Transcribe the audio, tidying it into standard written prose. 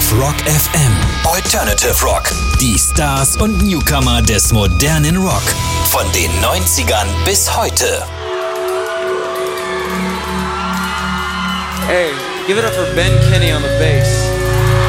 auf Rock FM. Alternative Rock. Die Stars und Newcomer des modernen Rock. Von den 90ern bis heute. Hey, give it up for Ben Kinney on the bass.